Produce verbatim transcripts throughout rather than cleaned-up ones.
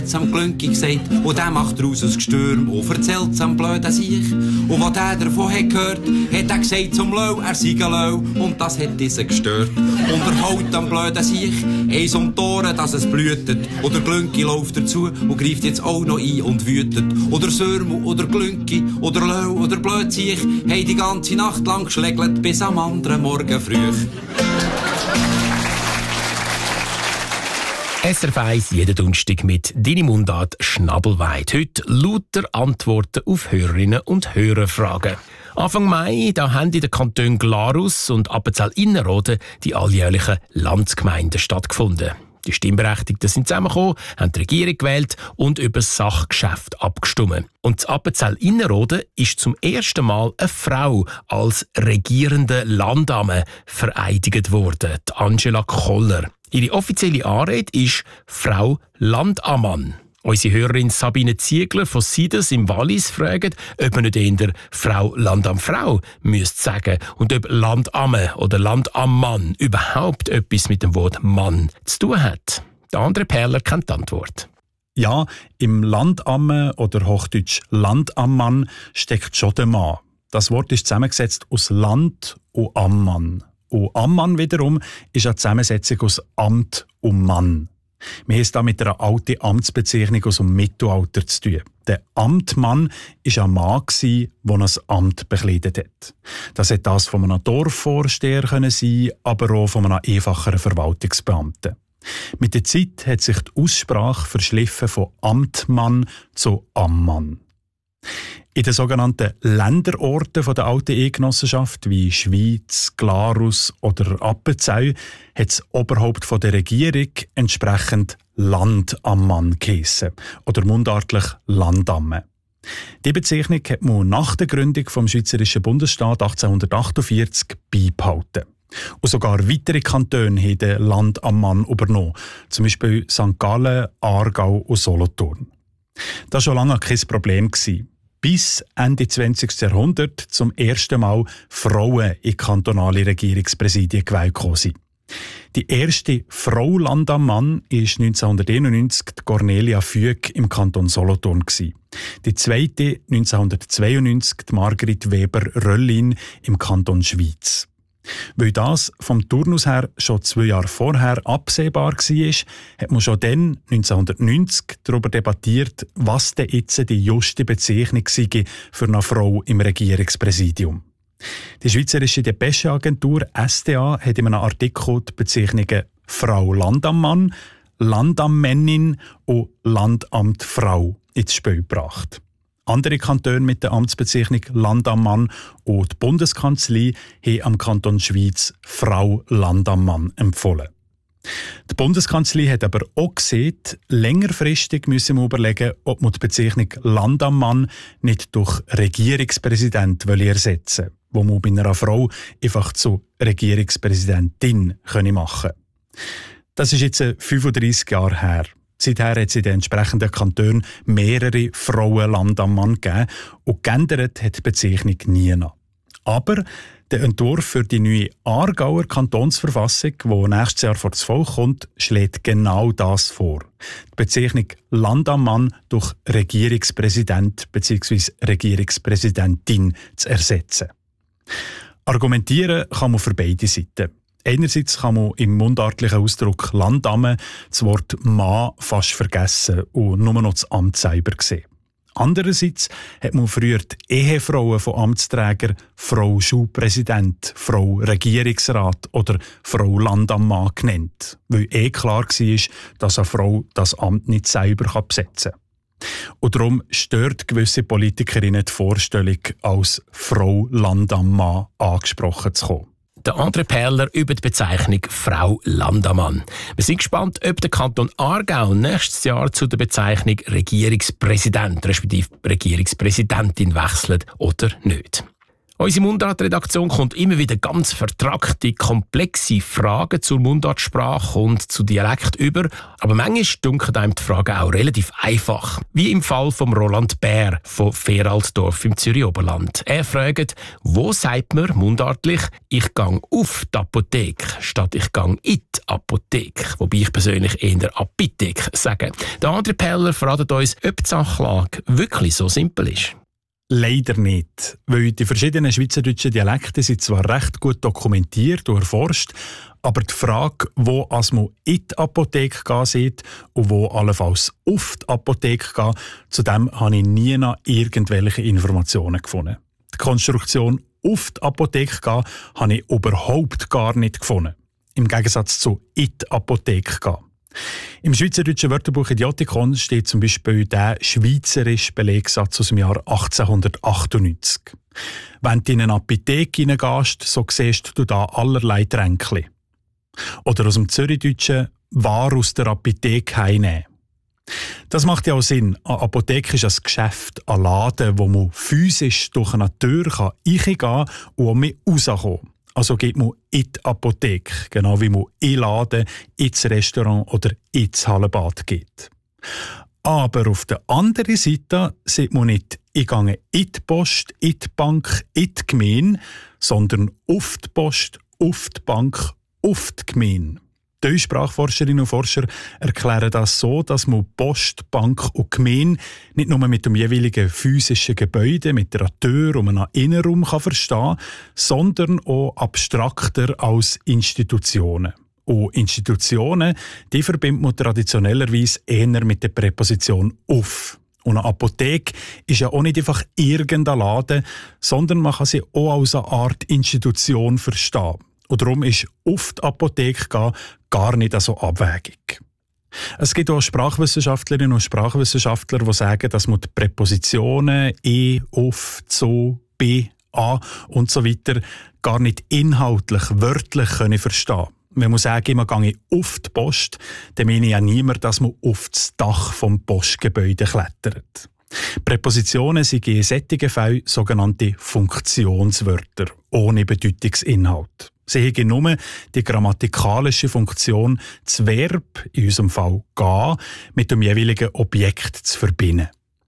am Glünki gesagt, und der macht daraus ein Gestürm und erzählt's am blöden Siech. Und was der davon hat gehört, hat er gesagt zum Lau, er sei ein Lau, und das hat diesen gestört. Und er haut am blöden Siech eins um die Ohren, dass es blühtet. Und der Glünki läuft dazu und greift jetzt auch noch ein und wütet. Oder Sörmu, oder Glünki, oder Lau, oder blöd Siech, haben die ganze Nacht lang geschlägelt, bis am anderen Morgen früh. S R F eins jeden Donnerstag mit «Deine Mundart Schnabelweid». Heute lauter Antworten auf Hörerinnen und Hörerfragen. Anfang Mai da haben in den Kantonen Glarus und Appenzell-Innerrhoden die alljährlichen Landsgemeinden stattgefunden. Die Stimmberechtigten sind zusammengekommen, haben die Regierung gewählt und über das Sachgeschäft abgestimmt. Und in Appenzell-Innerrhoden ist zum ersten Mal eine Frau als regierende Landamme vereidigt worden, die Angela Koller. Ihre offizielle Anrede ist «Frau Landammann». Unsere Hörerin Sabine Ziegler von Sides im Wallis fragt, ob man nicht eher «Frau Landamfrau» müsste sagen und ob «Landamme» oder «Landammann» überhaupt etwas mit dem Wort «Mann» zu tun hat. Der andere Perler kennt die Antwort. Ja, im Landamme oder Hochdeutsch Landammann steckt schon der Mann. Das Wort ist zusammengesetzt aus Land und Ammann. Und Ammann wiederum ist eine Zusammensetzung aus Amt und Mann. Wir haben es hier mit einer alten Amtsbezeichnung aus dem Mittelalter zu tun. Der Amtmann war ein Mann, der ein Amt bekleidet hat. Das hätte das von einem Dorfvorsteher sein können, aber auch von einem einfacheren Verwaltungsbeamten. Mit der Zeit hat sich die Aussprache verschliffen von Amtmann zu Ammann. In den sogenannten Länderorten der alten Eidgenossenschaft wie Schweiz, Glarus oder Appenzell hat das Oberhaupt der Regierung entsprechend Landammann geheissen oder mundartlich Landamme. Die Bezeichnung hat man nach der Gründung des Schweizerischen Bundesstaats achtzehnhundertachtundvierzig beibehalten. Und sogar weitere Kantone haben den Landammann übernommen, zum Beispiel Sankt Gallen, Aargau und Solothurn. Das war schon lange kein Problem, bis Ende zwanzigsten Jahrhundert zum ersten Mal Frauen in kantonale Regierungspräsidien gewählt sind. Die erste Frau Landammann war neunzehnhunderteinundneunzig die Cornelia Füg im Kanton Solothurn. Die zweite neunzehnhundertzweiundneunzig die Margrit Weber-Röllin im Kanton Schwyz. Weil das vom Turnus her schon zwei Jahre vorher absehbar war, hat man schon dann, neunzehnhundertneunzig, darüber debattiert, was denn jetzt die juste Bezeichnung sei für eine Frau im Regierungspräsidium. Die Schweizerische Depesche-Agentur S D A hat in einem Artikel die Bezeichnungen Frau Landammann, Landammännin und Landamtfrau ins Spiel gebracht. Andere Kantone mit der Amtsbezeichnung Landammann und die Bundeskanzlei haben am Kanton Schwyz Frau Landammann empfohlen. Die Bundeskanzlei hat aber auch gesehen, längerfristig müssen wir überlegen, ob man die Bezeichnung Landammann nicht durch Regierungspräsident ersetzen will, wo man bei einer Frau einfach zu Regierungspräsidentin machen können. Das ist jetzt fünfunddreissig Jahre her. Seither hat es in den entsprechenden Kantonen mehrere Frauen Landammann gegeben und geändert hat die Bezeichnung nie noch. Aber der Entwurf für die neue Aargauer Kantonsverfassung, die nächstes Jahr vor das Volk kommt, schlägt genau das vor. Die Bezeichnung Landammann durch Regierungspräsident bzw. Regierungspräsidentin zu ersetzen. Argumentieren kann man für beide Seiten. Einerseits kann man im mundartlichen Ausdruck Landamme das Wort Mann fast vergessen und nur noch das Amt selber sehen. Andererseits hat man früher die Ehefrauen von Amtsträgern Frau Schulpräsident, Frau Regierungsrat oder Frau Landammann genannt, weil eh klar war, dass eine Frau das Amt nicht selber besetzen kann. Und darum stört gewisse Politikerinnen die Vorstellung, als Frau Landammann angesprochen zu kommen. Der André Perler über die Bezeichnung Frau Landammann. Wir sind gespannt, ob der Kanton Aargau nächstes Jahr zu der Bezeichnung Regierungspräsident respektive Regierungspräsidentin wechselt oder nicht. Unsere Mundart-Redaktion kommt immer wieder ganz vertrackte, komplexe Fragen zur Mundartsprache und zu Dialekt über. Aber manchmal dunkeln einem die Fragen auch relativ einfach. Wie im Fall von Roland Bär von Feraltdorf im Zürich Oberland. Er fragt, wo sagt man mundartlich, ich gang auf die Apotheke, statt ich gang in die Apotheke. Wobei ich persönlich eher Apotheke sage. Der André Peller verratet uns, ob die Sachlage wirklich so simpel ist. Leider nicht, weil die verschiedenen schweizerdeutschen Dialekte sind zwar recht gut dokumentiert und erforscht, aber die Frage, wo man in die Apotheke gehen sieht und wo allenfalls auf die Apotheke gehen, zu dem habe ich nie noch irgendwelche Informationen gefunden. Die Konstruktion auf die Apotheke gehen habe ich überhaupt gar nicht gefunden. Im Gegensatz zu in die Apotheke gehen. Im schweizerdeutschen Wörterbuch Idiotikon steht zum Beispiel der schweizerische Belegsatz aus dem Jahr achtzehnhundertachtundneunzig. Wenn du in eine Apotheke hineingehst, so siehst du da allerlei Tränkli. Oder aus dem Zürichdeutschen «Ware aus der Apotheke heimnehmen». Das macht ja auch Sinn. Eine Apotheke ist ein Geschäft, ein Laden, wo man physisch durch eine Tür reingehen kann und auch mit rauskommen. Also geht man in die Apotheke, genau wie man in den Laden, ins Restaurant oder ins Hallenbad geht. Aber auf der anderen Seite sieht man nicht, ich gehe in die Post, in die Bank, in die Gemeinde, sondern auf die Post, auf die Bank, auf die Gemeinde. Die Sprachforscherinnen und Forscher erklären das so, dass man Post, Bank und Gemeinde nicht nur mit dem jeweiligen physischen Gebäude, mit einer Tür und einem Innenraum kann verstehen, sondern auch abstrakter als Institutionen. Und Institutionen, die verbindet man traditionellerweise eher mit der Präposition «auf». Und eine Apotheke ist ja auch nicht einfach irgendein Laden, sondern man kann sie auch als eine Art Institution verstehen. Und darum ist auf die Apotheke gehen gar nicht so abwegig. Es gibt auch Sprachwissenschaftlerinnen und Sprachwissenschaftler, die sagen, dass man die Präpositionen «e», «auf», «zu», «be», «a» und so weiter gar nicht inhaltlich, wörtlich können verstehen. Wenn man sagt, man gehe auf die Post, dann meine ich ja niemand, dass man auf das Dach vom Postgebäude klettert. Präpositionen sind in solchen Fällen sogenannte Funktionswörter, ohne Bedeutungsinhalt. Sie haben nur die grammatikalische Funktion, das Verb, in unserem Fall «gehen», mit dem jeweiligen Objekt zu verbinden.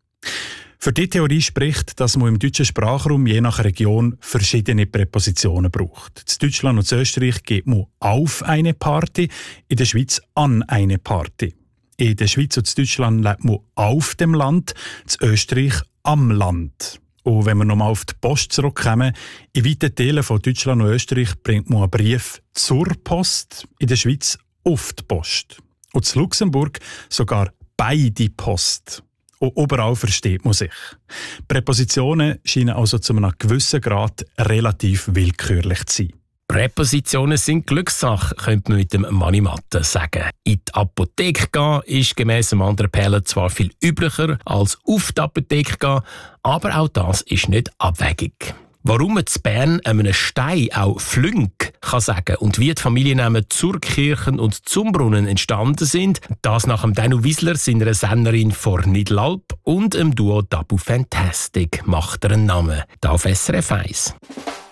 Für die Theorie spricht, dass man im deutschen Sprachraum je nach Region verschiedene Präpositionen braucht. In Deutschland und in Österreich geht man auf eine Party, in der Schweiz an eine Party. In der Schweiz und in Deutschland lebt man auf dem Land, in Österreich am Land. Und wenn wir nochmal auf die Post zurückkommen, in weiten Teilen von Deutschland und Österreich bringt man einen Brief zur Post, in der Schweiz auf die Post. Und in Luxemburg sogar bei die Post. Und überall versteht man sich. Präpositionen scheinen also zu einem gewissen Grad relativ willkürlich zu sein. Präpositionen sind Glückssache, könnte man mit dem Manimatte sagen. In die Apotheke gehen ist gemäss dem anderen Peller zwar viel üblicher als auf die Apotheke gehen, aber auch das ist nicht abwegig. Warum man in Bern einem Stein auch Flünk kann sagen und wie die Familiennamen Zurkirchen und Zumbrunnen entstanden sind, das nach dem Danu Wiesler, seiner Sennerin vor Nidlalp und dem Duo Dabu Fantastic macht er einen Namen. Da auf S R F eins.